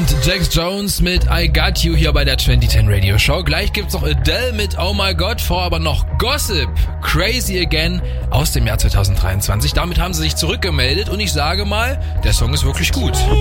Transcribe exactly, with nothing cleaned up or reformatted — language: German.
und Jax Jones mit I Got You hier bei der zwanzig zehn Radio Show. Gleich gibt's noch Adele mit Oh My God, vor aber noch Gossip, Crazy Again aus dem Jahr zwanzig dreiundzwanzig. Damit haben sie sich zurückgemeldet und ich sage mal, der Song ist wirklich gut.